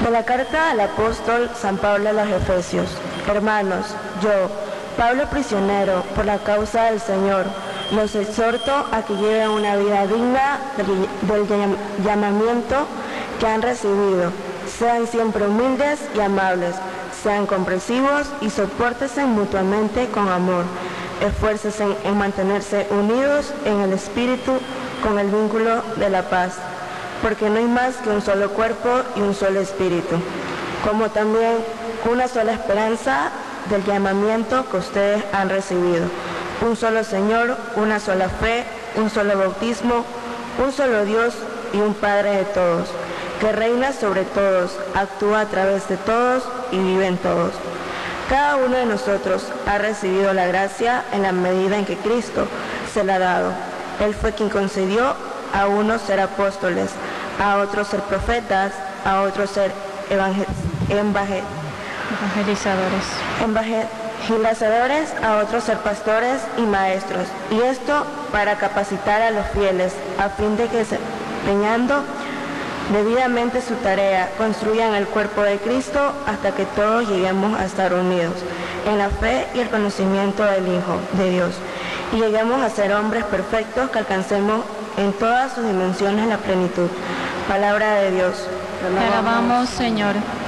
De la carta al apóstol San Pablo a los Efesios. Hermanos, yo, Pablo prisionero por la causa del Señor, los exhorto a que lleven una vida digna del llamamiento que han recibido. Sean siempre humildes y amables, sean comprensivos y soportense mutuamente con amor. Esfuércense en mantenerse unidos en el espíritu con el vínculo de la paz, porque no hay más que un solo cuerpo y un solo espíritu, como también una sola esperanza del llamamiento que ustedes han recibido. Un solo Señor, una sola fe, un solo bautismo, un solo Dios y un Padre de todos, que reina sobre todos, actúa a través de todos y vive en todos. Cada uno de nosotros ha recibido la gracia en la medida en que Cristo se la ha dado. Él fue quien concedió a unos ser apóstoles, a otros ser profetas, a otros ser evangelizadores, a otros ser pastores y maestros, y esto para capacitar a los fieles, a fin de que, desempeñando debidamente su tarea, construyan el cuerpo de Cristo hasta que todos lleguemos a estar unidos en la fe y el conocimiento del Hijo de Dios, y lleguemos a ser hombres perfectos, que alcancemos en todas sus dimensiones la plenitud. Palabra de Dios. Te alabamos, Señor.